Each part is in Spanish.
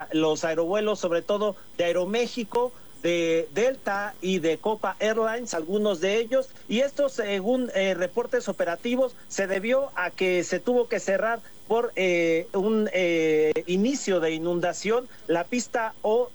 los aerovuelos, sobre todo de Aeroméxico, de Delta y de Copa Airlines, algunos de ellos, y esto según reportes operativos se debió a que se tuvo que cerrar por un inicio de inundación la pista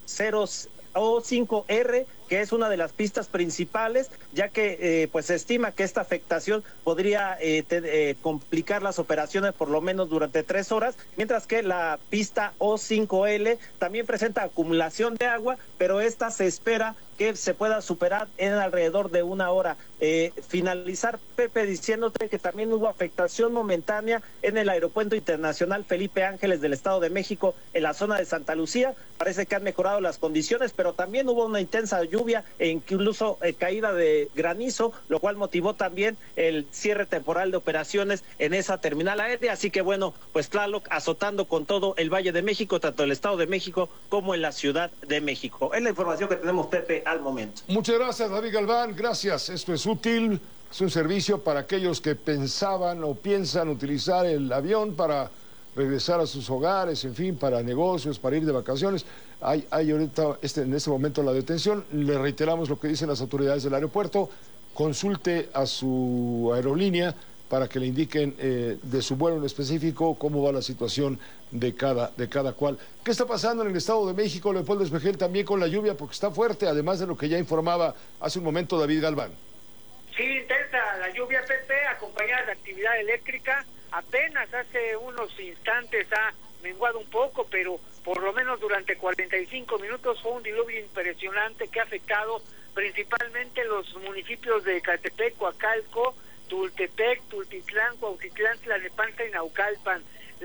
O5R, que es una de las pistas principales, ya que pues se estima que esta afectación podría complicar las operaciones por lo menos durante 3 horas, mientras que la pista O5L también presenta acumulación de agua, pero esta se espera que se pueda superar en alrededor de 1 hora. Finalizar, Pepe, diciéndote que también hubo afectación momentánea en el Aeropuerto Internacional Felipe Ángeles del Estado de México, en la zona de Santa Lucía. Parece que han mejorado las condiciones, pero también hubo una intensa lluvia e incluso caída de granizo, lo cual motivó también el cierre temporal de operaciones en esa terminal aérea. Así que bueno, pues Tlaloc azotando con todo el Valle de México, tanto el Estado de México como en la Ciudad de México. Es la información que tenemos, Pepe, al momento. Muchas gracias, David Galván, gracias. Esto es útil, es un servicio para aquellos que pensaban o piensan utilizar el avión para regresar a sus hogares, en fin, para negocios, para ir de vacaciones. Hay ahorita en este momento la detención. Le reiteramos lo que dicen las autoridades del aeropuerto. Consulte a su aerolínea para que le indiquen de su vuelo en específico cómo va la situación de cada cual. ¿Qué está pasando en el Estado de México, Leopoldo Espejel, también con la lluvia? Porque está fuerte, además de lo que ya informaba hace un momento David Galván. Sí, intensa la lluvia, Pepe, acompañada de actividad eléctrica. Apenas hace unos instantes ha menguado un poco, pero por lo menos durante 45 minutos fue un diluvio impresionante que ha afectado principalmente los municipios de Ecatepec, Coacalco, Tultepec, Tultitlán, Cuautitlán, Tlalnepantla y Naucalpan.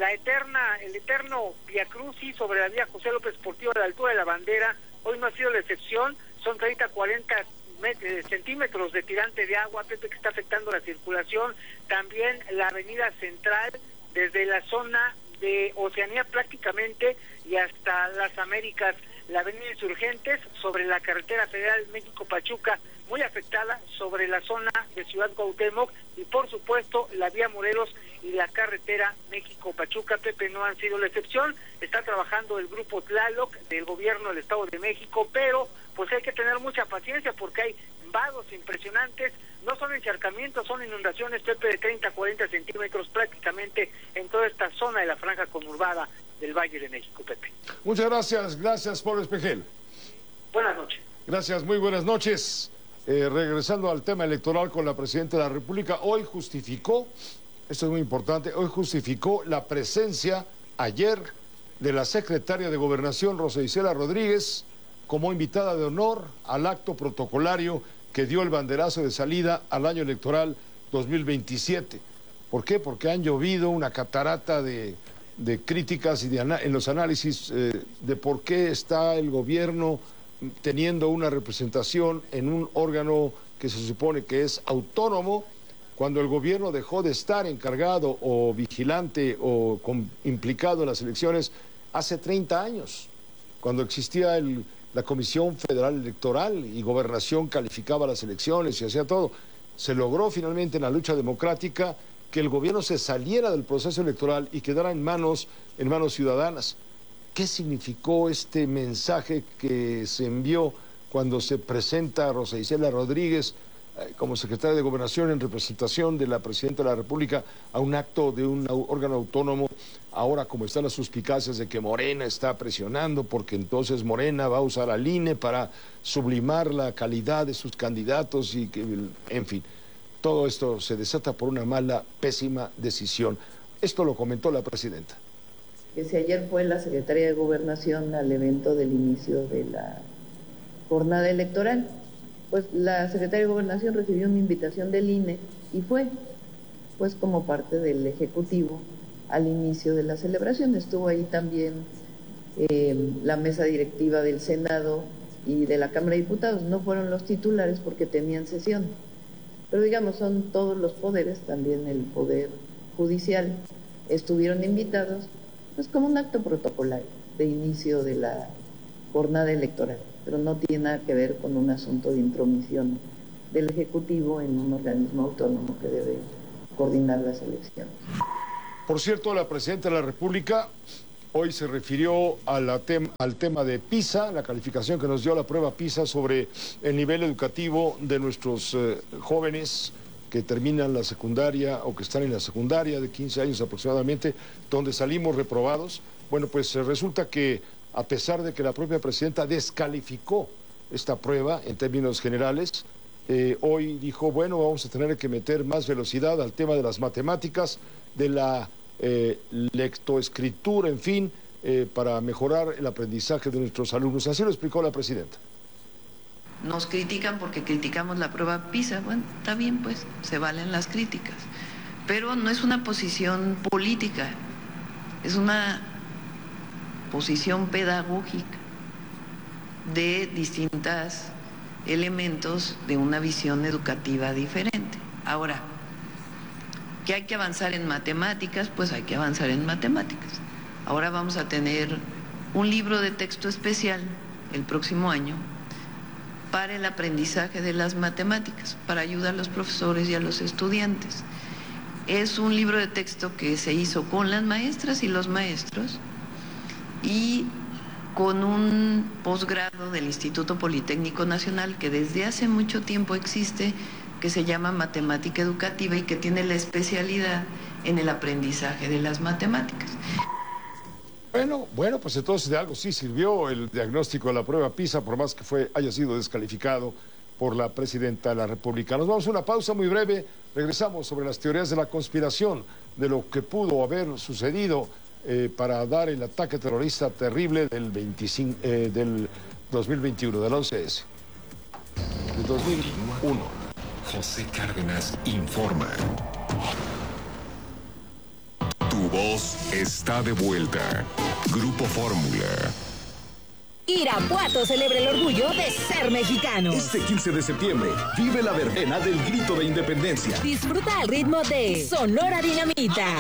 El eterno viacrucis sobre la vía José López Portillo a la altura de la bandera, hoy no ha sido la excepción, son 30-40 centímetros de tirante de agua, Pepe, que está afectando la circulación. También la avenida central, desde la zona de Oceanía prácticamente y hasta las Américas, la avenida Insurgentes sobre la carretera federal México-Pachuca, muy afectada, sobre la zona de Ciudad Cuauhtémoc, y por supuesto la vía Morelos y la carretera México-Pachuca, Pepe, no han sido la excepción. Está trabajando el grupo Tlaloc del gobierno del Estado de México, pero pues hay que tener mucha paciencia porque hay vados impresionantes. No son encharcamientos, son inundaciones, Pepe, de 30-40 centímetros prácticamente en toda esta zona de la franja conurbada del Valle de México, Pepe. Muchas gracias, Pablo Espejel. Buenas noches. Gracias, muy buenas noches. Regresando al tema electoral con la Presidenta de la República, hoy justificó, esto es muy importante, hoy justificó la presencia ayer de la Secretaria de Gobernación, Rosa Isela Rodríguez, como invitada de honor al acto protocolario que dio el banderazo de salida al año electoral 2027. ¿Por qué? Porque han llovido una catarata de críticas y en los análisis de por qué está el gobierno teniendo una representación en un órgano que se supone que es autónomo, cuando el gobierno dejó de estar encargado o vigilante o implicado en las elecciones hace 30 años, cuando existía la Comisión Federal Electoral y Gobernación calificaba las elecciones y hacía todo. Se logró finalmente en la lucha democrática que el gobierno se saliera del proceso electoral y quedara en manos ciudadanas. ¿Qué significó este mensaje que se envió cuando se presenta a Rosa Isela Rodríguez como secretaria de Gobernación en representación de la Presidenta de la República a un acto de un órgano autónomo? Ahora, como están las suspicacias de que Morena está presionando porque entonces Morena va a usar al INE para sublimar la calidad de sus candidatos y que, en fin, todo esto se desata por una mala, pésima decisión. Esto lo comentó la Presidenta. Que si ayer fue la Secretaría de Gobernación al evento del inicio de la jornada electoral, pues la Secretaría de Gobernación recibió una invitación del INE y fue, pues como parte del Ejecutivo al inicio de la celebración. Estuvo ahí también la mesa directiva del Senado y de la Cámara de Diputados. No fueron los titulares porque tenían sesión, pero digamos son todos los poderes, también el Poder Judicial, estuvieron invitados, pues como un acto protocolario de inicio de la jornada electoral, pero no tiene nada que ver con un asunto de intromisión del Ejecutivo en un organismo autónomo que debe coordinar las elecciones. Por cierto, la Presidenta de la República hoy se refirió al tema de PISA, la calificación que nos dio la prueba PISA sobre el nivel educativo de nuestros jóvenes que terminan la secundaria o que están en la secundaria de 15 años aproximadamente, donde salimos reprobados. Bueno, pues resulta que a pesar de que la propia presidenta descalificó esta prueba en términos generales, hoy dijo, bueno, vamos a tener que meter más velocidad al tema de las matemáticas, de la lectoescritura, en fin, para mejorar el aprendizaje de nuestros alumnos. Así lo explicó la presidenta. Nos critican porque criticamos la prueba PISA. Bueno, está bien, pues, se valen las críticas. Pero no es una posición política, es una posición pedagógica de distintos elementos de una visión educativa diferente. Ahora, ¿que hay que avanzar en matemáticas? Pues hay que avanzar en matemáticas. Ahora vamos a tener un libro de texto especial el próximo año para el aprendizaje de las matemáticas, para ayudar a los profesores y a los estudiantes. Es un libro de texto que se hizo con las maestras y los maestros y con un posgrado del Instituto Politécnico Nacional que desde hace mucho tiempo existe, que se llama Matemática Educativa y que tiene la especialidad en el aprendizaje de las matemáticas. Bueno, pues entonces de algo sí sirvió el diagnóstico de la prueba PISA, por más que haya sido descalificado por la presidenta de la República. Nos vamos a una pausa muy breve, regresamos sobre las teorías de la conspiración, de lo que pudo haber sucedido para dar el ataque terrorista terrible del 2021, del 11S, del 2001. José Cárdenas informa. Tu voz está de vuelta. Grupo Fórmula. Irapuato celebra el orgullo de ser mexicano. Este 15 de septiembre, vive la verbena del grito de independencia. Disfruta al ritmo de Sonora Dinamita.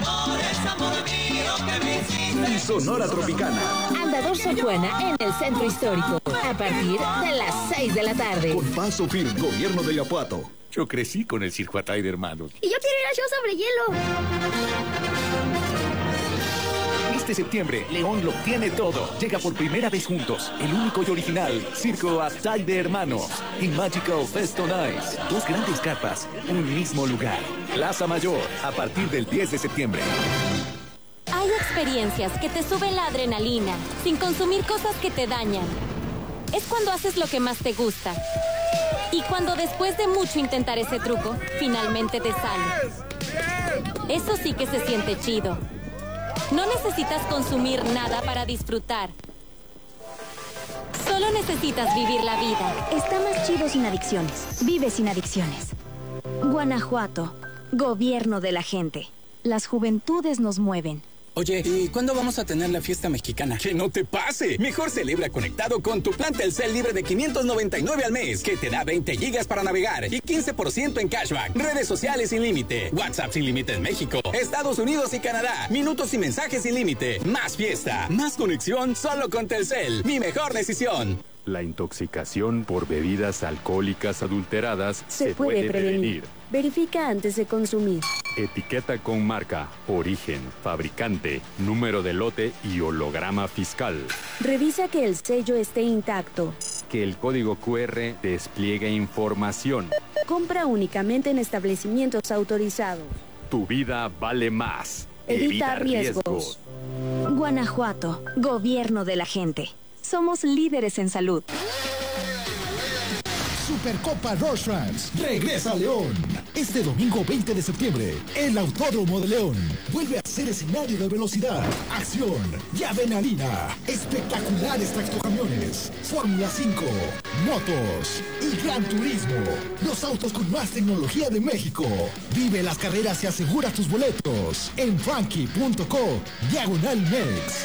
Y Sonora Tropicana. Andador Sor Juana en el Centro Histórico. A partir de las 6 de la tarde. Con paso firme, Gobierno de Irapuato. Yo crecí con el Circo Atay de Hermanos. Y yo quiero ir al show sobre hielo. Este septiembre, León lo tiene todo. Llega por primera vez juntos, el único y original Circo Atay de Hermanos. En Magical Festo Nights. 2 grandes carpas, un mismo lugar. Plaza Mayor, a partir del 10 de septiembre. Hay experiencias que te suben la adrenalina, sin consumir cosas que te dañan. Es cuando haces lo que más te gusta. Y cuando después de mucho intentar ese truco, finalmente te sale. Eso sí que se siente chido. No necesitas consumir nada para disfrutar. Solo necesitas vivir la vida. Está más chido sin adicciones. Vive sin adicciones. Guanajuato, gobierno de la gente. Las juventudes nos mueven. Oye, ¿y cuándo vamos a tener la fiesta mexicana? ¡Que no te pase! Mejor celebra conectado con tu plan Telcel libre de 599 al mes, que te da 20 gigas para navegar y 15% en cashback. Redes sociales sin límite, WhatsApp sin límite en México, Estados Unidos y Canadá, minutos y mensajes sin límite. Más fiesta, más conexión solo con Telcel. Mi mejor decisión. La intoxicación por bebidas alcohólicas adulteradas se puede prevenir. Verifica antes de consumir. Etiqueta con marca, origen, fabricante, número de lote y holograma fiscal. Revisa que el sello esté intacto. Que el código QR despliegue información. Compra únicamente en establecimientos autorizados. Tu vida vale más. Evita riesgos. Guanajuato, gobierno de la gente. Somos líderes en salud. Supercopa Rorschach regresa a León. Este domingo 20 de septiembre, el Autódromo de León vuelve a ser escenario de velocidad, acción y adrenalina. Espectaculares tractocamiones, Fórmula 5, motos y Gran Turismo. Los autos con más tecnología de México. Vive las carreras y asegura tus boletos en frankie.co/mex.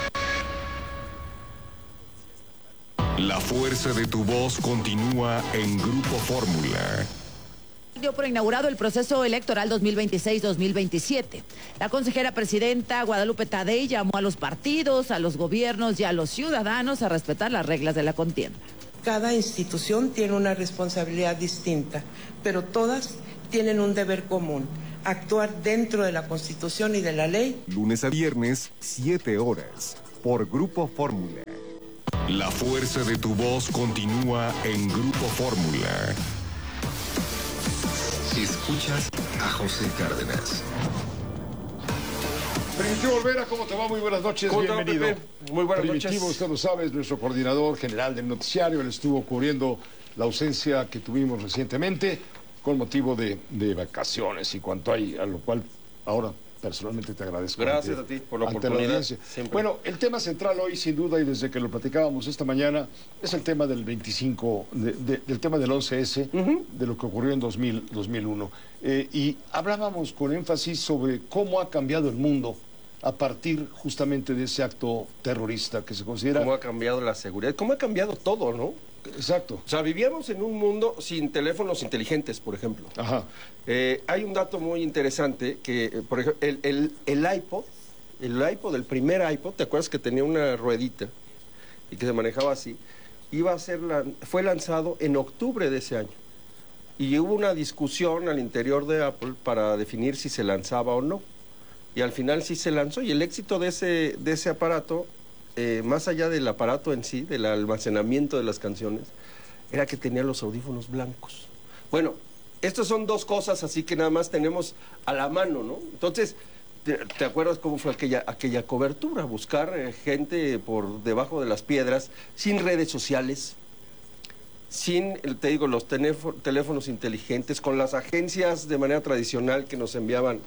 La fuerza de tu voz continúa en Grupo Fórmula. Dio por inaugurado el proceso electoral 2026-2027. La consejera presidenta Guadalupe Tadei llamó a los partidos, a los gobiernos y a los ciudadanos a respetar las reglas de la contienda. Cada institución tiene una responsabilidad distinta, pero todas tienen un deber común: actuar dentro de la Constitución y de la ley. Lunes a viernes, 7 horas, por Grupo Fórmula. La fuerza de tu voz continúa en Grupo Fórmula. Escuchas a José Cárdenas. Primitivo Olvera, ¿cómo te va? Muy buenas noches, bienvenido. Muy buenas Primitivo, noches. usted lo sabe, es nuestro coordinador general del noticiario. Él estuvo cubriendo la ausencia que tuvimos recientemente con motivo de vacaciones y cuanto hay, a lo cual ahora personalmente te agradezco. Gracias a ti por la oportunidad. Bueno, el tema central hoy, sin duda, y desde que lo platicábamos esta mañana, es el tema del 25, del tema del 11S, de lo que ocurrió en 2001. Y hablábamos con énfasis sobre cómo ha cambiado el mundo a partir justamente de ese acto terrorista que se considera... Cómo ha cambiado la seguridad, cómo ha cambiado todo, ¿no? Exacto. O sea, vivíamos en un mundo sin teléfonos inteligentes, por ejemplo. Ajá. Hay un dato muy interesante que, por ejemplo, el iPod, el primer iPod, ¿te acuerdas que tenía una ruedita y que se manejaba así? Fue lanzado en octubre de ese año. Y hubo una discusión al interior de Apple para definir si se lanzaba o no. Y al final sí se lanzó, y el éxito de ese aparato, más allá del aparato en sí, del almacenamiento de las canciones, era que tenía los audífonos blancos. Bueno, estas son dos cosas así que nada más tenemos a la mano, ¿no? Entonces, ¿te acuerdas cómo fue aquella cobertura? Buscar gente por debajo de las piedras, sin redes sociales, sin, te digo, los teléfonos inteligentes, con las agencias de manera tradicional que nos enviaban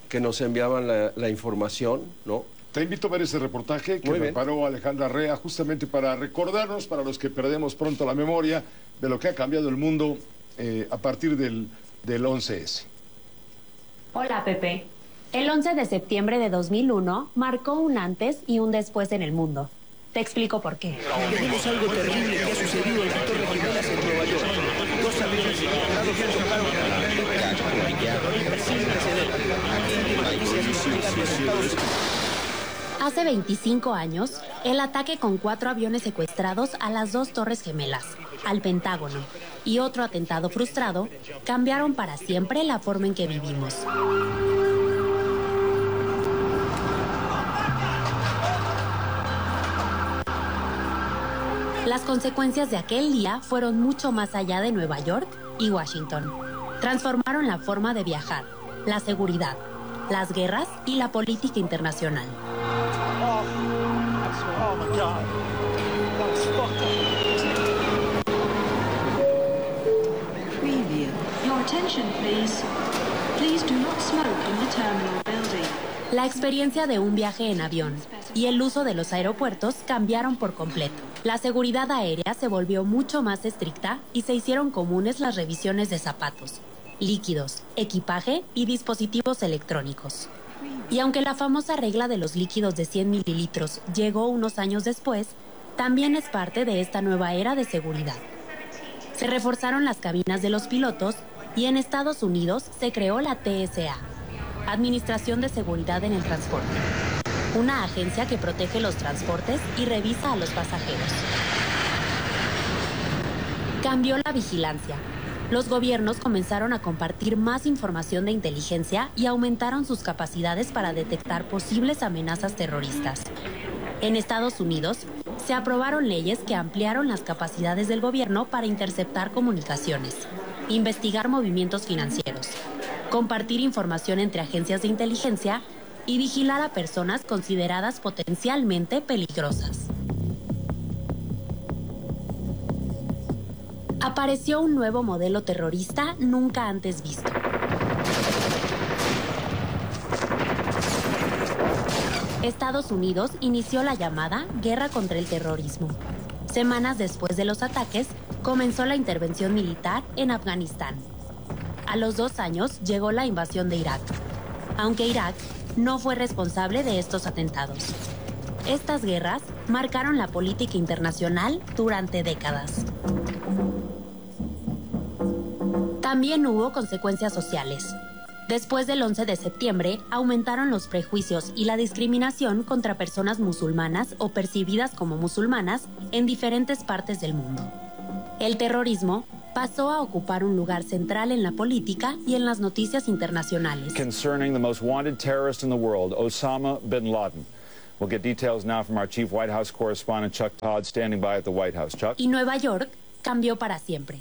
la información, ¿no? Te invito a ver ese reportaje que preparó Alejandra Rea justamente para recordarnos, para los que perdemos pronto la memoria, de lo que ha cambiado el mundo a partir del 11S. Hola, Pepe. El 11 de septiembre de 2001 marcó un antes y un después en el mundo. Te explico por qué. Tenemos algo terrible que ha sucedido en la Torre Gemelas en Nueva York. Dos aviones equipados que chocaron con la Hace 25 años, el ataque con 4 aviones secuestrados a las 2 Torres Gemelas, al Pentágono, y otro atentado frustrado cambiaron para siempre la forma en que vivimos. Las consecuencias de aquel día fueron mucho más allá de Nueva York y Washington. Transformaron la forma de viajar, la seguridad, las guerras y la política internacional. Oh my God. That was fucked up. Preview. Your attention, please. Please do not smoke in the terminal building. La experiencia de un viaje en avión y el uso de los aeropuertos cambiaron por completo. La seguridad aérea se volvió mucho más estricta y se hicieron comunes las revisiones de zapatos, líquidos, equipaje y dispositivos electrónicos. Y aunque la famosa regla de los líquidos de 100 mililitros llegó unos años después, también es parte de esta nueva era de seguridad. Se reforzaron las cabinas de los pilotos y en Estados Unidos se creó la TSA, Administración de Seguridad en el Transporte, una agencia que protege los transportes y revisa a los pasajeros. Cambió la vigilancia. Los gobiernos comenzaron a compartir más información de inteligencia y aumentaron sus capacidades para detectar posibles amenazas terroristas. En Estados Unidos, se aprobaron leyes que ampliaron las capacidades del gobierno para interceptar comunicaciones, investigar movimientos financieros, compartir información entre agencias de inteligencia y vigilar a personas consideradas potencialmente peligrosas. Apareció un nuevo modelo terrorista nunca antes visto. Estados Unidos inició la llamada Guerra contra el Terrorismo. Semanas después de los ataques, comenzó la intervención militar en Afganistán. A los 2 años llegó la invasión de Irak, aunque Irak no fue responsable de estos atentados. Estas guerras marcaron la política internacional durante décadas. También hubo consecuencias sociales. Después del 11 de septiembre, aumentaron los prejuicios y la discriminación contra personas musulmanas o percibidas como musulmanas en diferentes partes del mundo. El terrorismo pasó a ocupar un lugar central en la política y en las noticias internacionales. Concerning the most wanted terrorist in the world, Osama bin Laden. We'll get details now from our chief White House correspondent, Chuck Todd, standing by at the White House. Chuck? Y Nueva York cambió para siempre.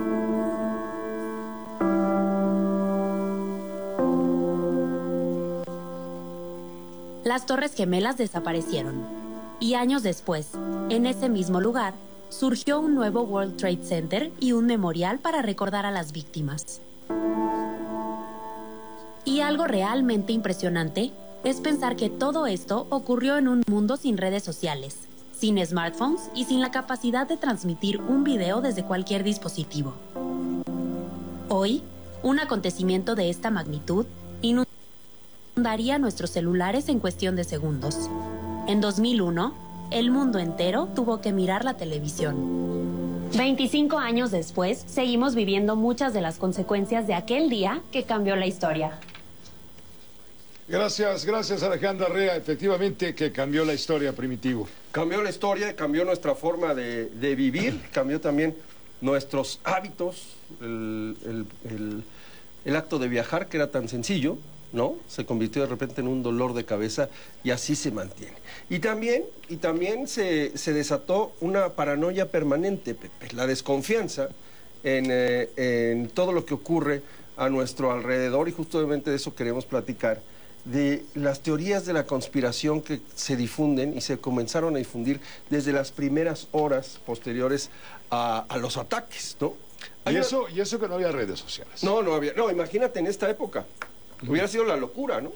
Las Torres Gemelas desaparecieron. Y años después, en ese mismo lugar, surgió un nuevo World Trade Center y un memorial para recordar a las víctimas. Y algo realmente impresionante es pensar que todo esto ocurrió en un mundo sin redes sociales, sin smartphones y sin la capacidad de transmitir un video desde cualquier dispositivo. Hoy, un acontecimiento de esta magnitud inundaría nuestros celulares en cuestión de segundos. En 2001, el mundo entero tuvo que mirar la televisión. 25 años después, seguimos viviendo muchas de las consecuencias de aquel día que cambió la historia. Gracias Alejandra Rea. Efectivamente que cambió la historia, Primitivo. Cambió la historia, cambió nuestra forma de vivir, cambió también nuestros hábitos, el acto de viajar, que era tan sencillo, ¿no? Se convirtió de repente en un dolor de cabeza y así se mantiene. Y también se desató una paranoia permanente, Pepe, la desconfianza en todo lo que ocurre a nuestro alrededor, y justamente de eso queremos platicar, de las teorías de la conspiración que se difunden y se comenzaron a difundir desde las primeras horas posteriores a los ataques, ¿no? Y eso que no había redes sociales. No había. No, imagínate en esta época. Hubiera sido la locura, ¿no?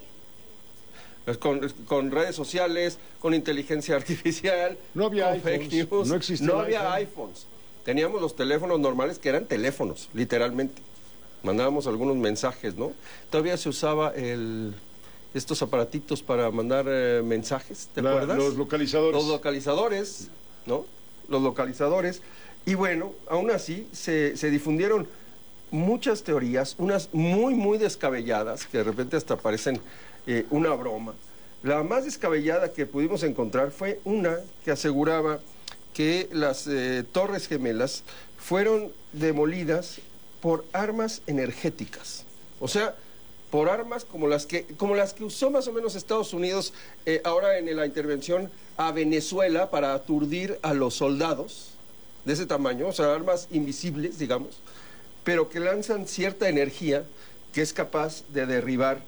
Con redes sociales, con inteligencia artificial, no había con fake news, no había iPhones. Teníamos los teléfonos normales que eran teléfonos, literalmente. Mandábamos algunos mensajes, ¿no? Todavía se usaba estos aparatitos para mandar mensajes, ¿te acuerdas? Los localizadores. Los localizadores, ¿no? Los localizadores. Y bueno, aún así se difundieron muchas teorías, unas muy descabelladas, que de repente hasta parecen una broma. La más descabellada que pudimos encontrar fue una que aseguraba que las Torres Gemelas fueron demolidas por armas energéticas. O sea, por armas como las que usó más o menos Estados Unidos ahora en la intervención a Venezuela para aturdir a los soldados de ese tamaño, o sea, armas invisibles, digamos, pero que lanzan cierta energía que es capaz de derribar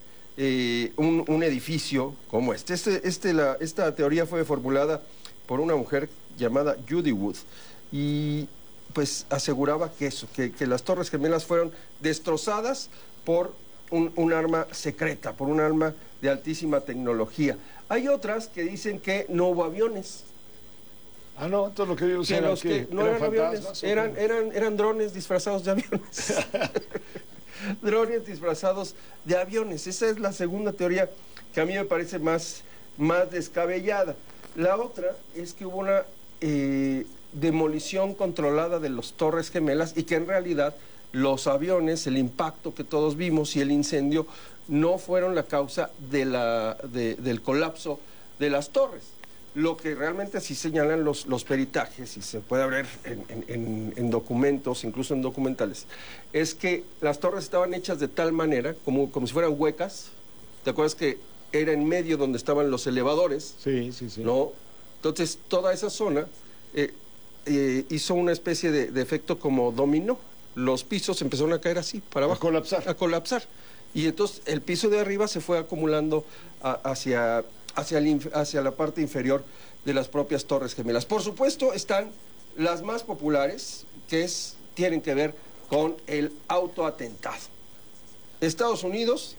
un edificio como este. Esta teoría fue formulada por una mujer llamada Judy Wood y pues aseguraba que las Torres Gemelas fueron destrozadas por un arma secreta, por un arma de altísima tecnología. Hay otras que dicen que no hubo aviones. Ah, no, entonces lo que ellos eran que no eran aviones, eran drones disfrazados de aviones. Drones disfrazados de aviones. Esa es la segunda teoría que a mí me parece más descabellada. La otra es que hubo una demolición controlada de las Torres Gemelas y que en realidad los aviones, el impacto que todos vimos y el incendio no fueron la causa del colapso de las torres. Lo que realmente sí señalan los peritajes, y se puede ver en documentos, incluso en documentales, es que las torres estaban hechas de tal manera, como si fueran huecas. ¿Te acuerdas que era en medio donde estaban los elevadores? Sí. ¿No? Entonces, toda esa zona hizo una especie de efecto como dominó. Los pisos empezaron a caer así, para abajo. A colapsar. Y entonces el piso de arriba se fue acumulando hacia la parte inferior de las propias Torres Gemelas. Por supuesto, están las más populares, tienen que ver con el autoatentado. Estados Unidos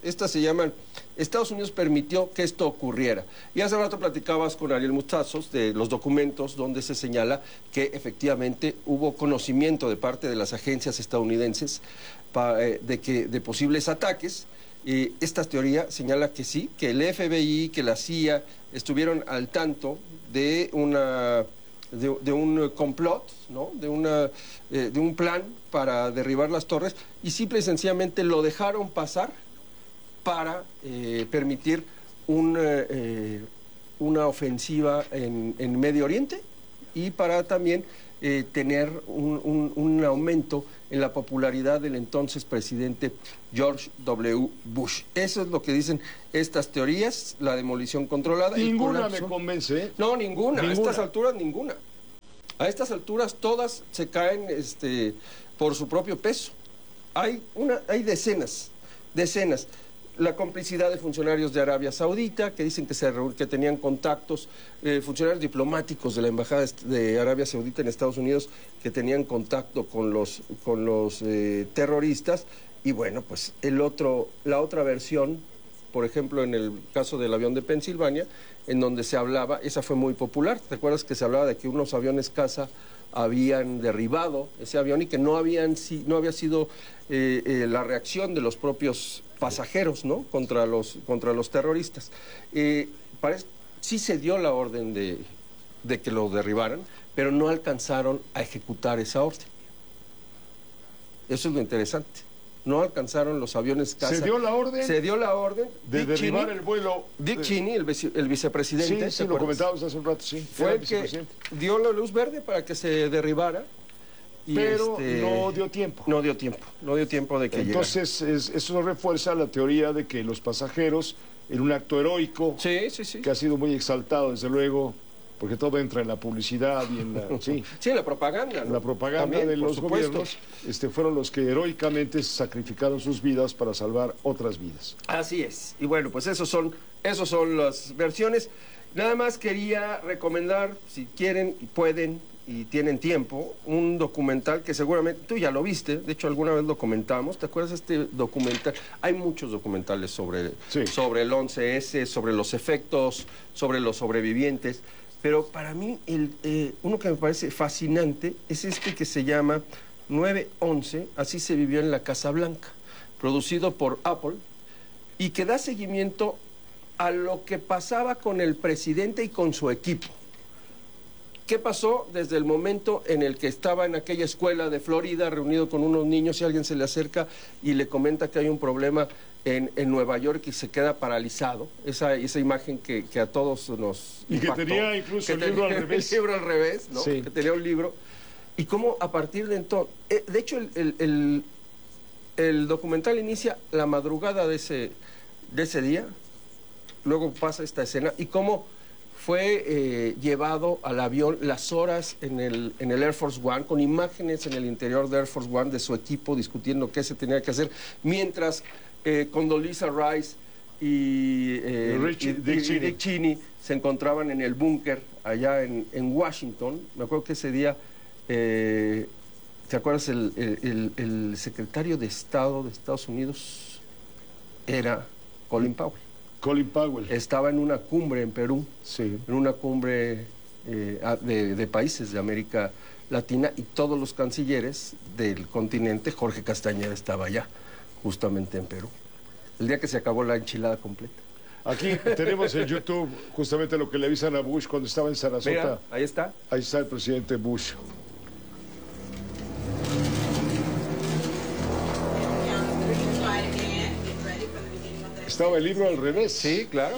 permitió que esto ocurriera. Y hace rato platicabas con Ariel Mustazos de los documentos donde se señala que efectivamente hubo conocimiento de parte de las agencias estadounidenses de posibles ataques. Esta teoría señala que sí, que el FBI, que la CIA estuvieron al tanto de un complot, ¿no? de un plan para derribar las torres, y simple y sencillamente lo dejaron pasar para permitir una ofensiva en Medio Oriente y para también tener un aumento en la popularidad del entonces presidente George W. Bush. Eso es lo que dicen estas teorías, la demolición controlada. Ninguna me convence, ¿eh? No, ninguna. A estas alturas, ninguna. A estas alturas todas se caen por su propio peso. Hay decenas. La complicidad de funcionarios de Arabia Saudita, que dicen que tenían contactos, funcionarios diplomáticos de la Embajada de Arabia Saudita en Estados Unidos, que tenían contacto con los terroristas. Y bueno, pues la otra versión, por ejemplo, en el caso del avión de Pensilvania, en donde se hablaba, esa fue muy popular, ¿te acuerdas que se hablaba de que unos aviones caza habían derribado ese avión y que no había sido la reacción de los propios pasajeros, ¿no?, contra los terroristas? Sí se dio la orden de que lo derribaran, pero no alcanzaron a ejecutar esa orden. Eso es lo interesante. No alcanzaron los aviones caza. ¿Se dio la orden? Se dio la orden de derribar el vuelo. Dick Cheney, el vicepresidente. Sí, lo comentábamos hace un rato, sí. Fue el que dio la luz verde para que se derribara. Pero no dio tiempo. No dio tiempo de que llegara. Entonces, eso refuerza la teoría de que los pasajeros, en un acto heroico, que ha sido muy exaltado, desde luego, porque todo entra en la publicidad y en la... Sí, en la propaganda, ¿no? La propaganda también, de los gobiernos fueron los que heroicamente sacrificaron sus vidas para salvar otras vidas. Así es. Y bueno, pues esos son las versiones. Nada más quería recomendar, si quieren y pueden y tienen tiempo, un documental que seguramente tú ya lo viste, de hecho alguna vez lo comentamos. ¿Te acuerdas de este documental? Hay muchos documentales sobre el 11S, sobre los efectos, sobre los sobrevivientes. Pero para mí, uno que me parece fascinante es este que se llama 9/11, así se vivió en la Casa Blanca, producido por Apple, y que da seguimiento a lo que pasaba con el presidente y con su equipo. ¿Qué pasó desde el momento en el que estaba en aquella escuela de Florida reunido con unos niños y alguien se le acerca y le comenta que hay un problema en Nueva York y se queda paralizado? Esa imagen que a todos nos impactó. Y que tenía incluso el libro al revés. El libro al revés, ¿no? Sí. Que tenía un libro. Y cómo a partir de entonces... de hecho, el documental inicia la madrugada de ese día, luego pasa esta escena, y cómo fue llevado al avión las horas en el Air Force One, con imágenes en el interior de Air Force One de su equipo discutiendo qué se tenía que hacer, mientras Condoleezza Rice y Dick Cheney se encontraban en el búnker allá en Washington. Me acuerdo que ese día, ¿te acuerdas? El secretario de Estado de Estados Unidos era Colin Powell. Estaba en una cumbre en Perú, en una cumbre de países de América Latina, y todos los cancilleres del continente, Jorge Castañeda estaba allá, justamente en Perú, el día que se acabó la enchilada completa. Aquí tenemos en YouTube justamente lo que le avisan a Bush cuando estaba en Sarasota. Mira, ahí está. Ahí está el presidente Bush. Estaba el libro al revés. Sí, claro.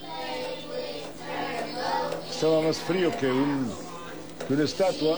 Estaba más frío que una estatua.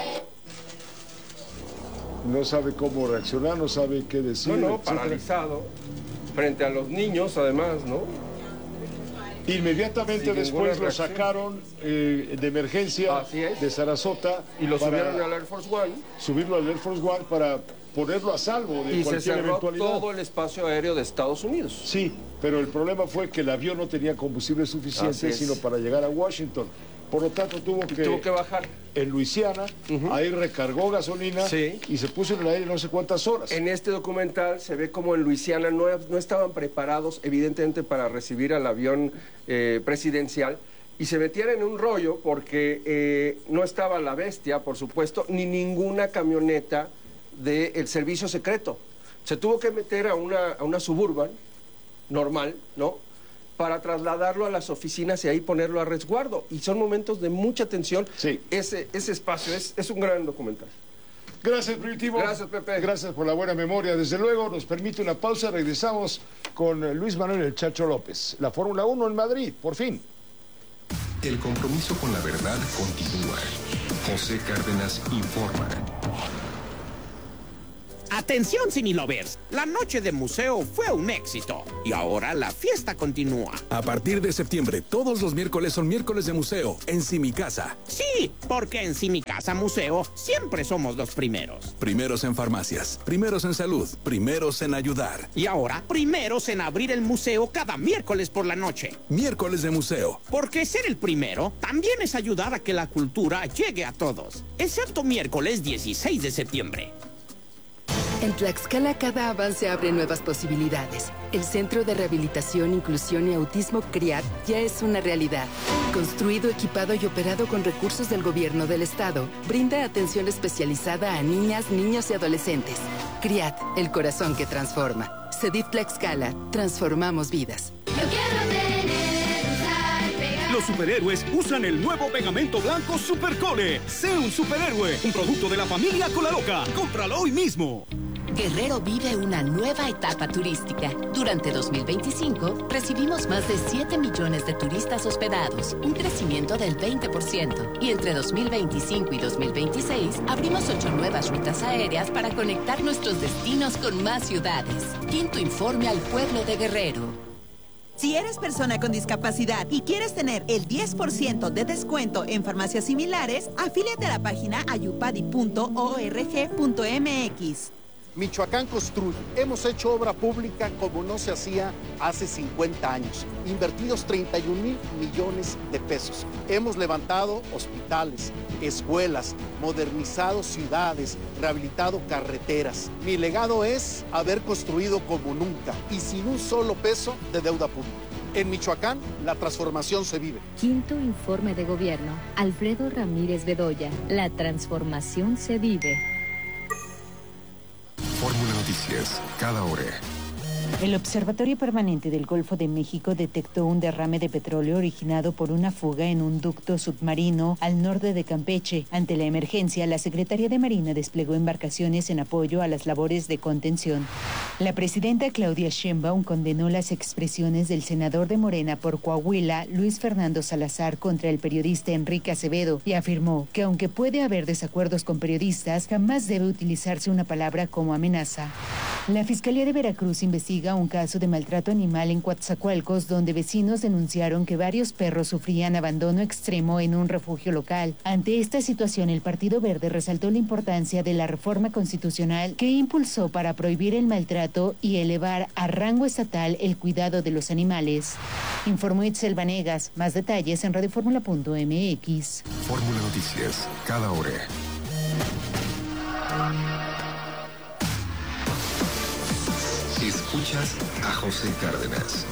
No sabe cómo reaccionar, no sabe qué decir. No, paralizado. Frente a los niños, además, ¿no? Inmediatamente después lo sacaron de emergencia de Sarasota. Y lo subieron al Air Force One. Subirlo al Air Force One para ponerlo a salvo de cualquier eventualidad. Y se cerró todo el espacio aéreo de Estados Unidos. Sí, pero el problema fue que el avión no tenía combustible suficiente sino para llegar a Washington. Por lo tanto tuvo que bajar en Luisiana, ahí recargó gasolina y se puso en el aire no sé cuántas horas. En este documental se ve como en Luisiana no estaban preparados evidentemente para recibir al avión presidencial, y se metían en un rollo porque no estaba la bestia, por supuesto, ni ninguna camioneta del servicio secreto. Se tuvo que meter a una Suburban normal, ¿no?, para trasladarlo a las oficinas y ahí ponerlo a resguardo. Y son momentos de mucha tensión. Sí. Ese espacio es un gran documental. Gracias, Primitivo. Gracias, Pepe. Gracias por la buena memoria. Desde luego, nos permite una pausa. Regresamos con Luis Manuel El Chacho López. La Fórmula 1 en Madrid, por fin. El compromiso con la verdad continúa. José Cárdenas informa. Atención, Cinelovers, la noche de museo fue un éxito y ahora la fiesta continúa. A partir de septiembre, todos los miércoles son miércoles de museo en Simicasa. Sí, porque en Simicasa Museo siempre somos los primeros. Primeros en farmacias, primeros en salud, primeros en ayudar. Y ahora, primeros en abrir el museo cada miércoles por la noche. Miércoles de museo. Porque ser el primero también es ayudar a que la cultura llegue a todos. Excepto miércoles 16 de septiembre. En Tlaxcala cada avance abre nuevas posibilidades. El Centro de Rehabilitación, Inclusión y Autismo CRIAT ya es una realidad. Construido, equipado y operado con recursos del gobierno del estado, brinda atención especializada a niñas, niños y adolescentes. CRIAT, el corazón que transforma. CEDIF Tlaxcala, transformamos vidas. Los superhéroes usan el nuevo pegamento blanco Supercole. Sé un superhéroe, un producto de la familia Colaloca. Cómpralo hoy mismo. Guerrero vive una nueva etapa turística. Durante 2025 recibimos más de 7 millones de turistas hospedados, un crecimiento del 20%. Y entre 2025 y 2026 abrimos 8 nuevas rutas aéreas para conectar nuestros destinos con más ciudades. Quinto informe al pueblo de Guerrero. Si eres persona con discapacidad y quieres tener el 10% de descuento en farmacias similares, afíliate a la página ayupadi.org.mx. Michoacán construye. Hemos hecho obra pública como no se hacía hace 50 años. Invertidos 31,000 millones de pesos. Hemos levantado hospitales, escuelas, modernizado ciudades, rehabilitado carreteras. Mi legado es haber construido como nunca y sin un solo peso de deuda pública. En Michoacán, la transformación se vive. Quinto informe de gobierno. Alfredo Ramírez Bedoya. La transformación se vive. Fórmula Noticias, cada hora. El Observatorio Permanente del Golfo de México detectó un derrame de petróleo originado por una fuga en un ducto submarino al norte de Campeche. Ante la emergencia, la Secretaría de Marina desplegó embarcaciones en apoyo a las labores de contención. La presidenta Claudia Sheinbaum condenó las expresiones del senador de Morena por Coahuila, Luis Fernando Salazar, contra el periodista Enrique Acevedo y afirmó que aunque puede haber desacuerdos con periodistas, jamás debe utilizarse una palabra como amenaza. La Fiscalía de Veracruz investiga un caso de maltrato animal en Coatzacoalcos, donde vecinos denunciaron que varios perros sufrían abandono extremo en un refugio local. Ante esta situación, el Partido Verde resaltó la importancia de la reforma constitucional que impulsó para prohibir el maltrato y elevar a rango estatal el cuidado de los animales. Informó Itzel Vanegas. Más detalles en radioformula.mx. Fórmula Noticias, cada hora. Escuchas a José Cárdenas.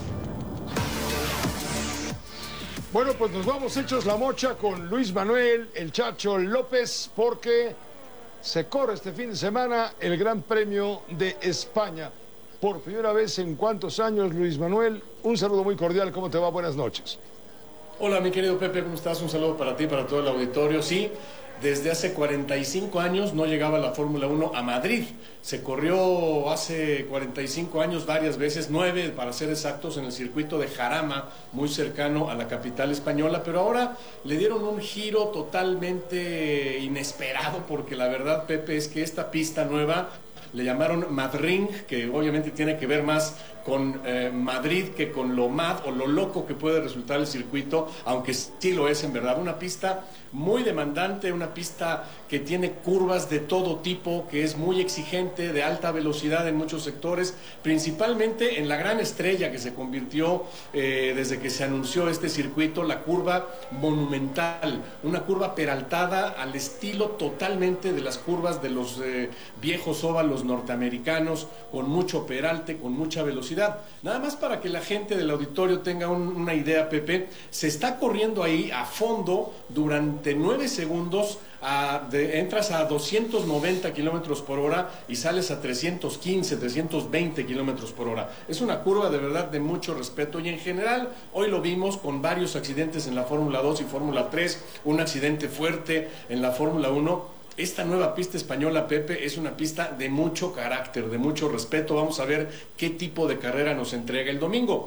Bueno, pues nos vamos hechos la mocha con Luis Manuel, el Chacho López, porque se corre este fin de semana el Gran Premio de España. Por primera vez en cuántos años, Luis Manuel, un saludo muy cordial, ¿cómo te va? Buenas noches. Hola, mi querido Pepe, ¿cómo estás? Un saludo para ti, para todo el auditorio. Sí, desde hace 45 años no llegaba la Fórmula 1 a Madrid. Se corrió hace 45 años varias veces, 9 para ser exactos, en el circuito de Jarama, muy cercano a la capital española, pero ahora le dieron un giro totalmente inesperado, porque la verdad, Pepe, es que esta pista nueva le llamaron Madring, que obviamente tiene que ver más con Madrid que con lo mad o lo loco que puede resultar el circuito, aunque sí lo es en verdad. Una pista muy demandante, una pista que tiene curvas de todo tipo, que es muy exigente, de alta velocidad en muchos sectores, principalmente en la gran estrella que se convirtió desde que se anunció este circuito, la curva monumental, una curva peraltada al estilo totalmente de las curvas de los viejos óvalos norteamericanos, con mucho peralte, con mucha velocidad. Nada más para que la gente del auditorio tenga una idea, Pepe, se está corriendo ahí a fondo durante 9 segundos, entras a 290 kilómetros por hora y sales a 315, 320 kilómetros por hora. Es una curva de verdad de mucho respeto, y en general hoy lo vimos con varios accidentes en la Fórmula 2 y Fórmula 3, un accidente fuerte en la Fórmula 1. Esta nueva pista española, Pepe, es una pista de mucho carácter, de mucho respeto. Vamos a ver qué tipo de carrera nos entrega el domingo.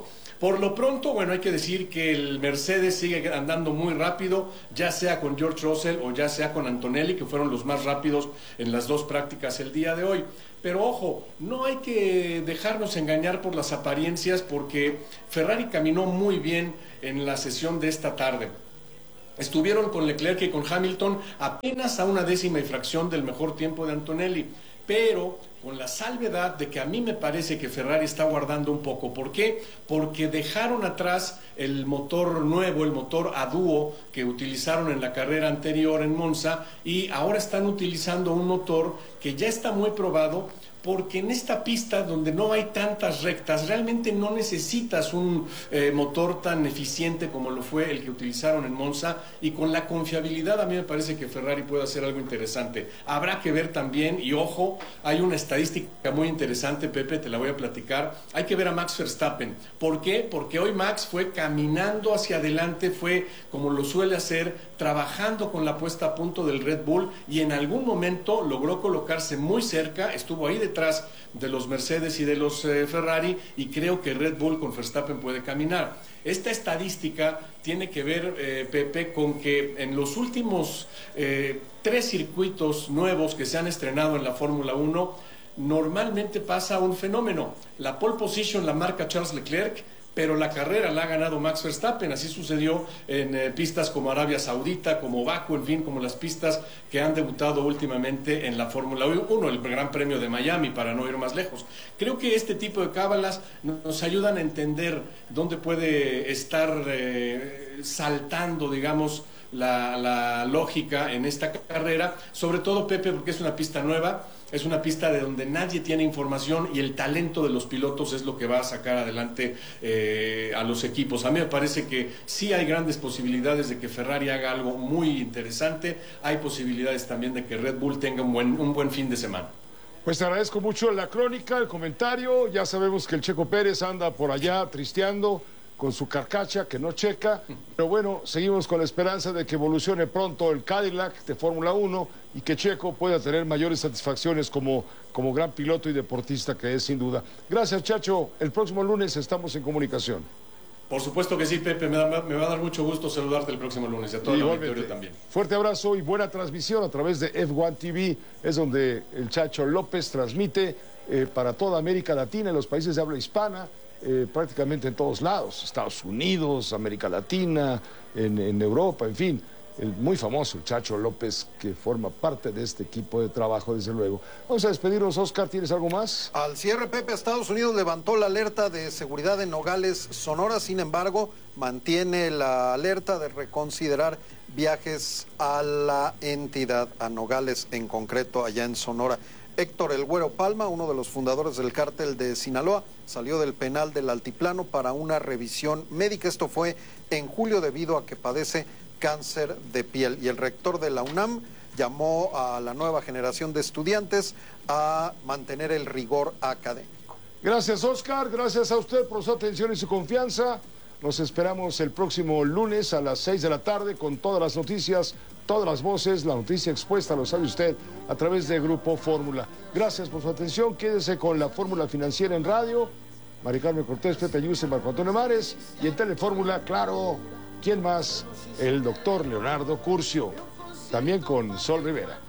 Por lo pronto, bueno, hay que decir que el Mercedes sigue andando muy rápido, ya sea con George Russell o ya sea con Antonelli, que fueron los más rápidos en las dos prácticas el día de hoy. Pero ojo, no hay que dejarnos engañar por las apariencias, porque Ferrari caminó muy bien en la sesión de esta tarde. Estuvieron con Leclerc y con Hamilton apenas a 1/10 fracción del mejor tiempo de Antonelli, pero con la salvedad de que a mí me parece que Ferrari está guardando un poco. ¿Por qué? Porque dejaron atrás el motor nuevo, el motor a dúo que utilizaron en la carrera anterior en Monza, y ahora están utilizando un motor que ya está muy probado, porque en esta pista donde no hay tantas rectas, realmente no necesitas un motor tan eficiente como lo fue el que utilizaron en Monza, y con la confiabilidad a mí me parece que Ferrari puede hacer algo interesante. Habrá que ver también, y ojo, hay una estadística muy interesante, Pepe, te la voy a platicar. Hay que ver a Max Verstappen. ¿Por qué? Porque hoy Max fue caminando hacia adelante, fue como lo suele hacer, trabajando con la puesta a punto del Red Bull, y en algún momento logró colocarse muy cerca, estuvo ahí detrás de los Mercedes y de los Ferrari, y creo que Red Bull con Verstappen puede caminar. Esta estadística tiene que ver, Pepe, con que en los últimos 3 circuitos nuevos que se han estrenado en la Fórmula 1, normalmente pasa un fenómeno. La pole position la marca Charles Leclerc, pero la carrera la ha ganado Max Verstappen. Así sucedió en pistas como Arabia Saudita, como Baku, en fin, como las pistas que han debutado últimamente en la Fórmula 1, el Gran Premio de Miami, para no ir más lejos. Creo que este tipo de cábalas nos ayudan a entender dónde puede estar saltando, digamos, la lógica en esta carrera, sobre todo, Pepe, porque es una pista nueva. Es una pista de donde nadie tiene información, y el talento de los pilotos es lo que va a sacar adelante a los equipos. A mí me parece que sí hay grandes posibilidades de que Ferrari haga algo muy interesante. Hay posibilidades también de que Red Bull tenga un buen fin de semana. Pues te agradezco mucho la crónica, el comentario. Ya sabemos que el Checo Pérez anda por allá tristeando con su carcacha que no checa, pero bueno, seguimos con la esperanza de que evolucione pronto el Cadillac de Fórmula 1 y que Checo pueda tener mayores satisfacciones como gran piloto y deportista que es, sin duda. Gracias, Chacho. El próximo lunes estamos en comunicación. Por supuesto que sí, Pepe. Me va a dar mucho gusto saludarte el próximo lunes, y a todo el auditorio también. Fuerte abrazo y buena transmisión a través de F1 TV, es donde el Chacho López transmite para toda América Latina, en los países de habla hispana, prácticamente en todos lados, Estados Unidos, América Latina, en Europa, en fin. El muy famoso Chacho López, que forma parte de este equipo de trabajo, desde luego. Vamos a despedirnos, Oscar, ¿tienes algo más? Al cierre, Pepe, Estados Unidos levantó la alerta de seguridad en Nogales, Sonora. Sin embargo, mantiene la alerta de reconsiderar viajes a la entidad, a Nogales en concreto, allá en Sonora. Héctor El Güero Palma, uno de los fundadores del cártel de Sinaloa, salió del penal del Altiplano para una revisión médica. Esto fue en julio debido a que padece cáncer de piel. Y el rector de la UNAM llamó a la nueva generación de estudiantes a mantener el rigor académico. Gracias, Oscar. Gracias a usted por su atención y su confianza. Nos esperamos el próximo lunes a las 6 de la tarde con todas las noticias, todas las voces. La noticia expuesta lo sabe usted a través de Grupo Fórmula. Gracias por su atención. Quédese con la Fórmula Financiera en radio. Mari Carmen Cortés, Pepe Ayuse, Marco Antonio Mares. Y en Telefórmula, claro, ¿quién más? El doctor Leonardo Curcio. También con Sol Rivera.